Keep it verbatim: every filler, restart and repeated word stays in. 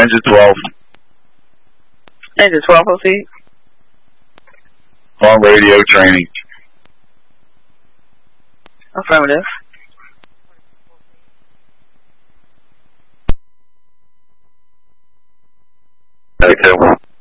Engine twelve. Engine twelve, proceed. On radio training. Affirmative. Negative.